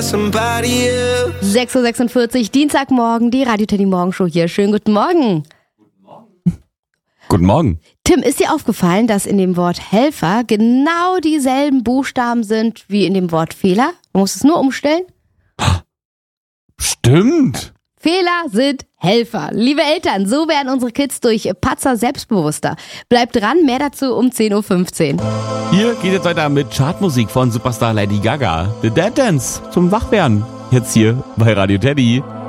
6:46 Uhr, Dienstagmorgen, die Radio Teddy Morgenshow hier. Schönen guten Morgen. Guten Morgen. Tim, ist dir aufgefallen, dass in dem Wort Helfer genau dieselben Buchstaben sind wie in dem Wort Fehler? Man muss es nur umstellen. Stimmt. Fehler sind Helfer. Liebe Eltern, so werden unsere Kids durch Patzer selbstbewusster. Bleibt dran, mehr dazu um 10:15 Uhr. Hier geht es weiter mit Chartmusik von Superstar Lady Gaga. The Dead Dance zum Wachwerden. Jetzt hier bei Radio Teddy.